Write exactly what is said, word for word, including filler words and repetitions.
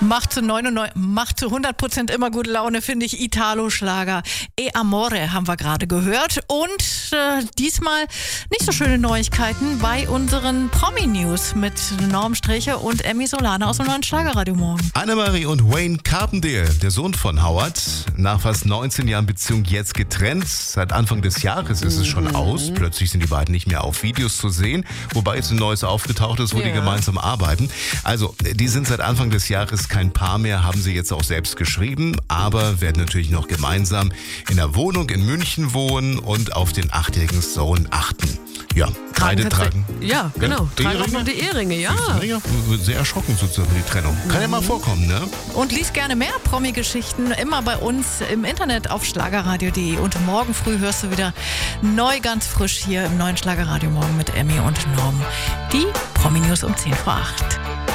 Macht zu, neunundneunzig, macht zu hundert Prozent immer gute Laune, finde ich. Italo-Schlager. E Amore haben wir gerade gehört. Und äh, diesmal nicht so schöne Neuigkeiten bei unseren Promi-News mit Norm Strächer und Emmy Solana aus dem neuen Schlagerradio morgen. Annemarie und Wayne Carpendale, der Sohn von Howard, nach fast neunzehn Jahren Beziehung jetzt getrennt. Seit Anfang des Jahres ist es schon aus. Plötzlich sind die beiden nicht mehr auf Videos zu sehen, wobei jetzt ein neues aufgetaucht ist, wo Ja. die gemeinsam arbeiten. Also, die sind seit Anfang des Jahres kein Paar mehr, haben sie jetzt auch selbst geschrieben, aber werden natürlich noch gemeinsam in der Wohnung in München wohnen und auf den achtjährigen Sohn achten. Ja, beide tragen. Ja, genau. Tragen auch noch die Eheringe, ja. Ja, sehr erschrocken sozusagen die Trennung. Kann ja mal vorkommen, ne? Und lies gerne mehr Promi-Geschichten immer bei uns im Internet auf schlagerradio punkt de. Und morgen früh hörst du wieder neu, ganz frisch hier im neuen Schlagerradio morgen mit Emmy und Norm. Die Promi-News um zehn vor acht.